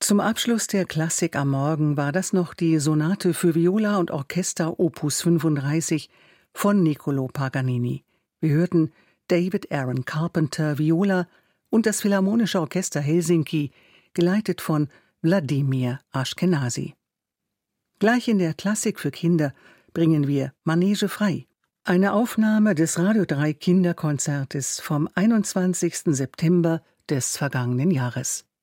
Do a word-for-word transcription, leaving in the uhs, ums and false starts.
Zum Abschluss der Klassik am Morgen war das noch die Sonate für Viola und Orchester Opus fünfunddreißig von Niccolò Paganini. Wir hörten David Aaron Carpenter Viola und das Philharmonische Orchester Helsinki, geleitet von Wladimir Ashkenazy. Gleich in der Klassik für Kinder bringen wir Manege frei. Eine Aufnahme des Radio drei Kinderkonzertes vom einundzwanzigsten September des vergangenen Jahres.